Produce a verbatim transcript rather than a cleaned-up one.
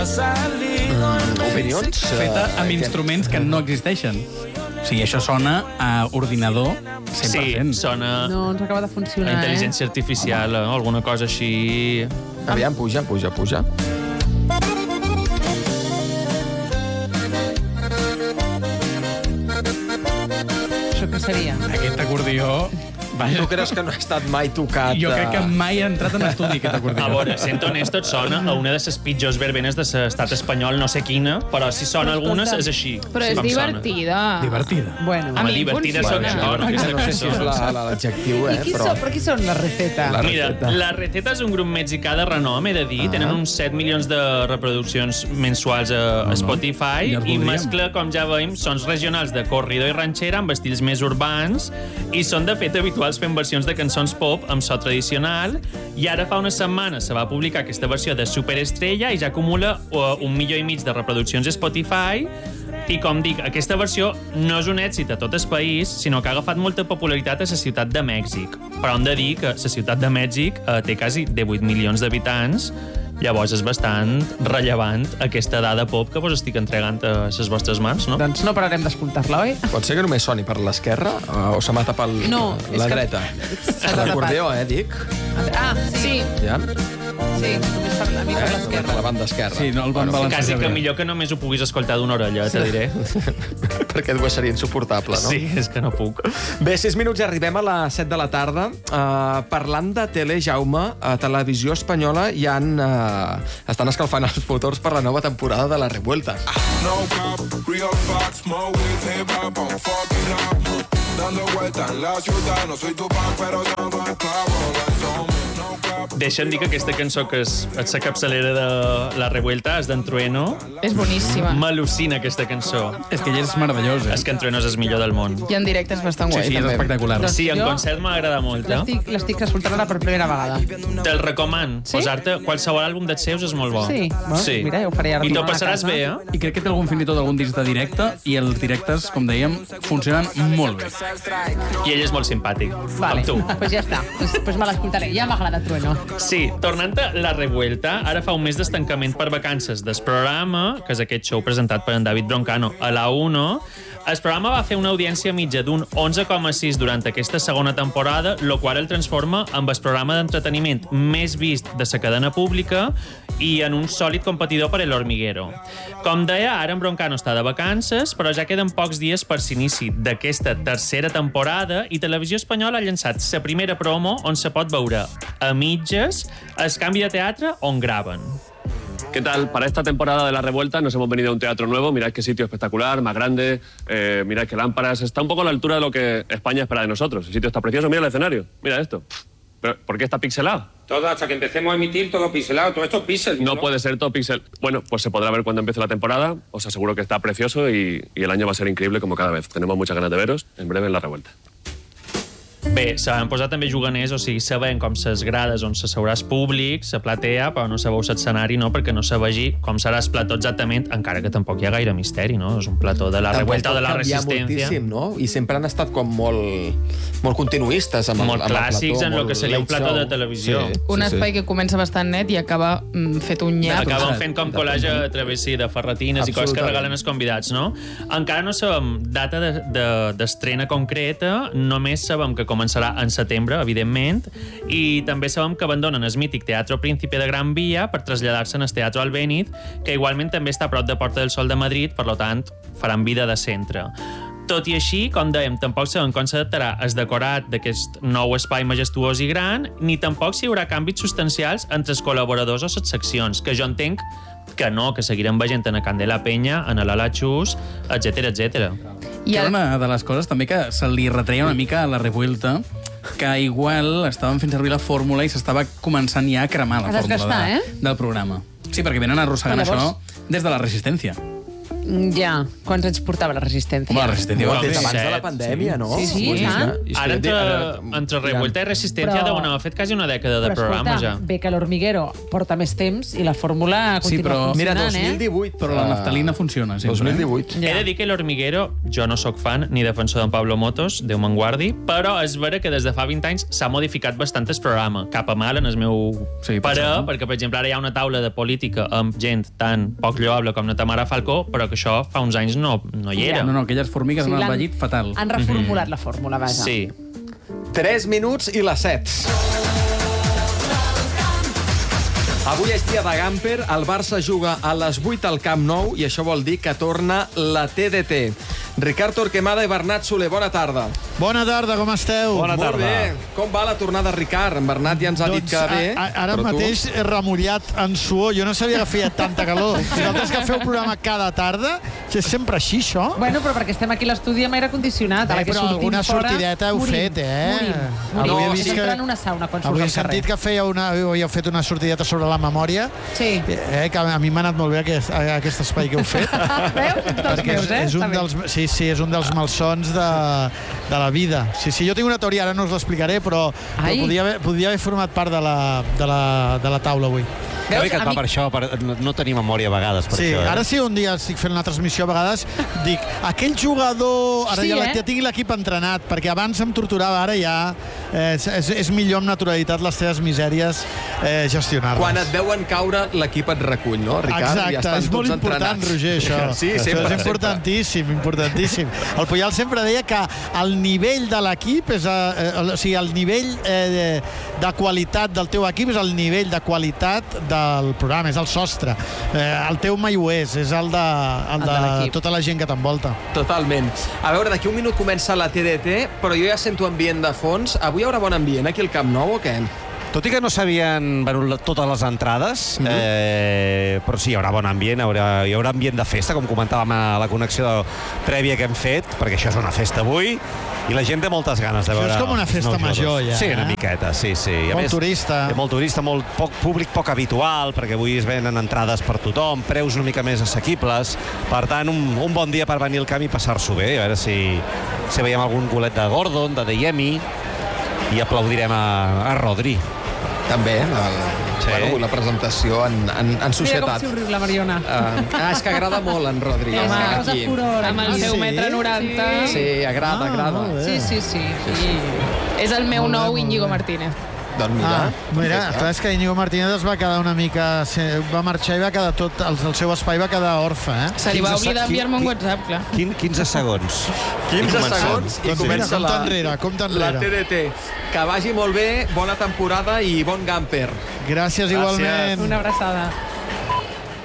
Mm, opinions? Feta amb uh, instruments que no existeixen. O sigui, això sona a ordinador cent per cent. Sí, sona No ens acaba de a funcionar, intel·ligència artificial o alguna cosa així. Aviam, puja, puja, puja. eh? Això què seria? Aquest acordió... Tu creus que no ha estat mai tocat? Jo crec que uh, mai ha entrat en estudi, aquest acordió. A veure, sent honest, et sona a una de les pitjors verbenes de l'estat espanyol, no sé quina, però si sona algunes és així. Però és com divertida. Divertida. Bueno, A Home, mi em divertida funciona. sona d'acord, aquesta no sé si és cançó. la- la- l'adjectiu, I eh? qui, Però... són, però qui són la receta? La Mira, Receta. La Receta és un grup mexicà de renom, he de dir. Ah. Tenen uns set milions de reproduccions mensuals a no. Spotify Ja els i voldríem. mescla, com ja veiem, sons regionals de corrido i ranxera amb estils més urbans i són, de fet, habituals fent versions de cançons pop amb so tradicional, i ara fa una setmana se va publicar aquesta versió de Superestrella i ja acumula uh, un milió i mig de reproduccions a Spotify. I com dic, aquesta versió no és un èxit a tot el país, sinó que ha agafat molta popularitat a la ciutat de Mèxic. Però hem de dir que la ciutat de Mèxic eh, té quasi divuit milions d'habitants, llavors és bastant rellevant aquesta dada pop que vos estic entregant a les vostres mans, no? Doncs no pararem d'escoltar-la, oi? Pot ser que només soni per l'esquerra uh, o se m'ha tapat el- No, la és que- dreta? S'ha L'acordió, eh, dic? Ah, sí, Sí, Ja? sí, només per la mica per Per l'esquerra. la banda esquerra. Sí, no el van balancejar Quasi que bé. millor que només ho puguis escoltar d'una orella, te diré. Perquè dues seria insuportable, no? Sí, és que no puc. Bé, sis minuts i arribem a les set de la tarda. Uh, parlant de tele, Jaume, a Televisió Espanyola hi han, uh, estan escalfant els motors per la nova temporada de La Revuelta. No cap, real facts, more with hip hop, I'm fucking up. Dando vueltas en la ciudad, no soy Tupac, pero dando esclavo, like zombie. No cap. Deixa'm dir que aquesta cançó que és, és la capçalera de La Revuelta és d'en Trueno. és boníssima. M'al·lucina aquesta cançó. És que ell és meravellós, eh? És que en Trueno és el millor del món. I en directe és bastant Sí, guai, sí, és també. espectacular. Doncs Sí, en jo concert m'agrada molt, eh? L'estic l'estic escoltant ara per primera vegada. Te'l recoman. Sí? Posar-te qualsevol àlbum dels seus és molt bo. Sí? Bueno, sí. mira, ja ho faré ara I t'ho tornant a passaràs casa. bé, eh? I crec que té algun fins i tot algun disc de directe i els directes, com dèiem, funcionen molt bé. I ell és molt simpàtic. Vale, Com tu. pues ja està. Pues, pues me l'escoltaré. Ja m'agrada Trueno. Sí, tornant a La Revuelta, ara fa un mes d'estancament per vacances del programa, que és aquest show presentat per en David Broncano a la uno. El programa va fer una audiència mitja d'un onze coma sis durant aquesta segona temporada, el qual el transforma en el programa d'entreteniment més vist de la cadena pública i en un sòlid competidor per El Hormiguero. Com deia, ara en Broncano està de vacances, però ja queden pocs dies per l'inici d'aquesta tercera temporada i Televisió Espanyola ha llançat la primera promo on se pot veure a mitges el canvi de teatre on graven. ¿Qué tal? Para esta temporada de La Revuelta nos hemos venido a un teatro nuevo. Mirad qué sitio espectacular, más grande. Eh, mirad qué lámparas. Está un poco a la altura de lo que España espera de nosotros. El sitio está precioso. Mira el escenario. Mira esto. ¿Pero por qué está pixelado? Todo hasta que empecemos a emitir, todo pixelado, todo esto es pixel. No puede ser todo pixel. Bueno, pues se podrá ver cuando empiece la temporada. Os aseguro que está precioso y, y el año va a ser increíble como cada vez. Tenemos muchas ganas de veros. En breve en La Revuelta. Bé, se van posar també juganers, o sigui, sabent com ses grades on s'asseuràs públic, la platea, però no sabeu l'escenari, no? Perquè no se vegi com serà el plató exactament, encara que tampoc hi ha gaire misteri, no? És un plató de la revuelta o de la resistència. Moltíssim, no? I sempre han estat com molt, molt continuistes amb el, Molt amb el clàssics plató, en el que seria un late plató show. de televisió. Sí, Un sí, espai sí. que comença bastant net i acaba mm, fet un nyap. Acaben fent com col·legi a través sí, de ferretines i coses que Absolutament. regalen els convidats, no? Encara no sabem data d'estrena de, de, concreta, només sabem que començarà en setembre, evidentment, i també sabem que abandonen el mític Teatro Príncipe de Gran Via per traslladar-se en el Teatro Albéniz, que igualment també està a prop de Porta del Sol de Madrid, per tant, faran vida de centre. Tot i així, com dèiem, tampoc sabem com s'adaptarà el decorat d'aquest nou espai majestuós i gran, ni tampoc si hi haurà canvis substancials entre els col·laboradors o les seccions, que jo entenc que no, que seguirem veient en a Candela Penya, en l'Ala Xus, etcètera, etcètera. I Que era el... una de les coses també que se li retreia una mica a La Revuelta, que igual estaven fent servir la fórmula i s'estava començant ja a cremar la A fórmula desgastar, de, eh? del programa. Sí, perquè venen arrossegant Però llavors- això des de la resistència. Ja, quants anys portava la Resistència? Home, la Resistència va Des fer. d'abans de la set, pandèmia, no? Sí, sí, i tant. I és que Ara, entre, eh, entre Revuelta i Resistència, Però- deuen haver fet quasi una dècada de Però programa, escolta, ja. bé que l'Hormiguero porta més temps i la fórmula Sí, continua però- Mira, funcionant, dos mil divuit. Però la naftalina funciona, sempre. dos mil divuit. He de dir que l'Hormiguero, jo no sóc fan ni defensor d'en Pablo Motos, Déu me'n guardi, però és vera que des de fa vint anys s'ha modificat bastant el programa. Cap a mal, en el meu Sí, parer, potser, no? perquè, per exemple, ara hi ha una taula de política amb gent tan poc lloable com la Tamara Falcó, però que això fa uns anys no, no hi era. No, no, aquelles formigues O sigui, han l'han- envellit fatal. Han reformulat la fórmula, vaja. Sí. tres minuts i les set. Avui és dia de Gamper, el Barça juga a les vuit al Camp Nou i això vol dir que torna la T D T. Ricard Torquemada i Bernat Soler, bona tarda. Bona tarda, com esteu? Bona Molt tarda. bé. Com va la tornada, Ricard? En Bernat ja ens ha dit Doncs, que bé. a, a, ara però tu- mateix he remullat en suor. Jo no sabia que feia tanta calor. Vosaltres que feu programa cada tarda, que és sempre així, això? Bueno, però perquè estem aquí a l'estudi amb aire condicionat. Bé, Ara que però sortim alguna fora, sortideta heu morim, fet, eh? Morim, morim. Avui he No, vist sempre que- en una sauna quan surts Avui he al carrer. sentit que fèieu una, havíeu fet una sortideta sobre la memòria. Sí. Eh, que a mi m'ha anat molt bé aquest, aquest espai que heu fet. Veus? Ets dels Perquè meus, és, eh? és un Està bé. dels, sí, sí, és un dels malsons de, de la vida. Sí, sí, jo tinc una teoria, ara no us l'explicaré, però, però Ai. podria, haver, podria haver format part de la, de la, de la taula avui. Que bé que et va Amic- per això, per no- no tenir memòria a vegades. Per Sí, això, eh? ara sí, un dia estic fent una transmissió, a vegades dic, aquell jugador, ara Sí, ja, eh? ja tinc l'equip entrenat, perquè abans em torturava, ara ja eh, és, és, és millor amb naturalitat les teves misèries eh, gestionar-les. Quan et veuen caure, l'equip et recull, no, Ricard? Exacte, Ja estan és molt tots important, entrenats. Roger, això. Sí, Això sempre. és importantíssim, importantíssim. El Puyol sempre deia que el nivell de l'equip és... Eh, eh, o sigui, el nivell eh, de, de qualitat del teu equip és el nivell de qualitat del programa, és el sostre. Eh, el teu mai ho és, és el de, el El de de l'equip. tota la gent que t'envolta. Totalment. A veure, d'aquí un minut comença la T D T, però jo ja sento ambient de fons. Avui hi haurà bon ambient aquí al Camp Nou o què? Tot i que no s'havien venut totes les entrades, Mhm. eh, però sí, hi haurà bon ambient, hi haurà, hi haurà ambient de festa, com comentàvem a la connexió prèvia que hem fet, perquè això és una festa avui, i la gent té moltes ganes de Això veure... és com una els festa nous major, jugadors. ja, Sí, eh? una miqueta, sí, sí. I a Molt turista. Hi ha molt turista, molt poc públic, poc habitual, perquè avui es venen entrades per tothom, preus una mica més assequibles. Per tant, un, un bon dia per venir al camp i passar-s'ho bé, a veure si, si veiem algun golet de Gordon, de Deyemi, i aplaudirem a, a Rodri. També, el, Sí. bueno, la presentació en, en, en Mira com societat. somriu la Mariona. Uh, ah, és que agrada molt en Rodri. És que eh, posa aquí. furor. Amb el aquí. seu Sí? metre noranta. Sí, agrada, Ah, agrada. molt bé. Sí, sí, sí. I és el meu Molt bé, nou molt Íñigo bé. Martínez. Doncs mira. Ah, mira, perfecte. clar, és que Íñigo Martínez es va quedar una mica... Va marxar i va quedar tot... El, el seu espai va quedar orfe, eh? Se li va quinze oblidar qui- enviar-me un qui- WhatsApp, clar. Quin, quinze segons. quinze comencem. segons i Doncs comença mira, la, compte enrere, compte enrere. la T D T. Que vagi molt bé, bona temporada i bon Gamper. Gràcies, igualment. Una abraçada.